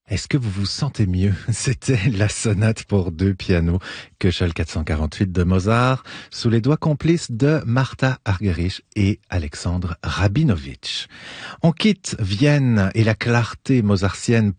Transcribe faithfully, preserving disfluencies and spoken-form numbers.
Est-ce que vous vous sentez mieux? C'était la sonate pour deux pianos, Köchel quatre cent quarante-huit de Mozart, sous les doigts complices de Martha Argerich et Alexandre Rabinovitch. On quitte Vienne et la clarté mozartienne